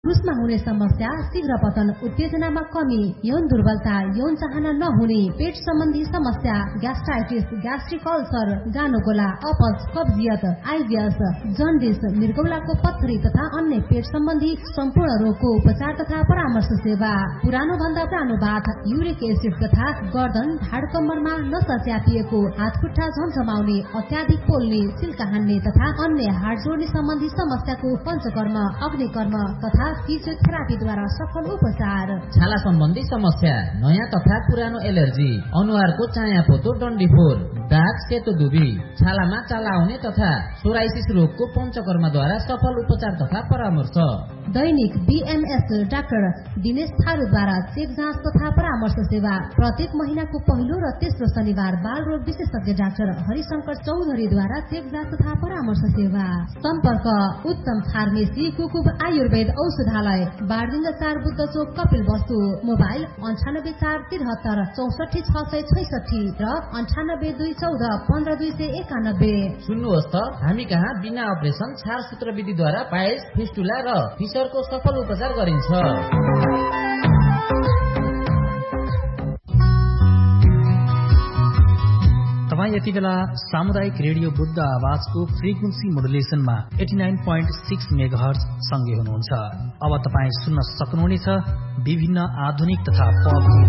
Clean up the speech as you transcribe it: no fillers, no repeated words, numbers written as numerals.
पुरुषमा हुने समस्या शीघ्र पतन, उत्तेजनामा कमी, यौन दुर्बलता, यौन चाहना नहुने, पेट सम्बन्धी समस्या, ग्यास्ट्राइटिस, ग्यास्ट्रिक अल्सर, गानोगोला, अपच, कब्जियत, आइबिएस, जन्डिस, मृगौलाको पत्थरी तथा अन्य पेट सम्बन्धी सम्पूर्ण रोगको उपचार तथा परामर्श सेवा। पुरानो भन्दा पुरानो बाथ, युरिक एसिड तथा गर्दन, ढाड कम्मरमा नसा च्यापिएको, हात खुट्टा झमझमाउने, अत्याधिक पोल्ने, सिल्का हान्ने तथा अन्य हाड जोड्ने सम्बन्धी समस्याको पञ्चकर्म, अग्निकर्म तथा फिजियोथेरापीद्वारा सफल उपचार। छाला सम्बन्धी समस्या, नयाँ तथा पुरानो एलर्जी, अनुहारको चायापोतो डन्डीफोर, दाग, सेतो दुबी, छालामा चाला आउने तथा सोराइसिस रोगको पञ्चकर्मद्वारा सफल उपचार तथा परामर्श। दैनिक बीएमएस डाक्टर दिनेश थारूद्वारा चेक जाँच तथा परामर्श सेवा। प्रत्येक महिनाको पहिलो र तेस्रो शनिबार बाल रोग विशेषज्ञ डाक्टर हरिशंकर चौधरीद्वारा चेक जाँच तथा परामर्श सेवा। सम्पर्क उत्तम फार्मेसी, कुकुब आयुर्वेद औषधालय, बारदिङ्ग 4 बुद्ध चोक, कपिल वस्तु। मोबाइल 9843 64 666 र 982114 15291। सुन्नुहोस् त, हामी कहाँ बिना अपरेसन छारसूत्र विधिद्वारा पाइल्स, फिस्टुला र फिसरको सफल उपचार गरिन्छ। तपाईँ यति बेला सामुदायिक रेडियो बुद्ध आवाजको फ्रिक्वेन्सी मोडुलेसनमा 89.6 मेगाहर्ज सँगै हुनुहुन्छ। अब तपाईँ सुन्न सक्नुहुनेछ विभिन्न आधुनिक तथा पप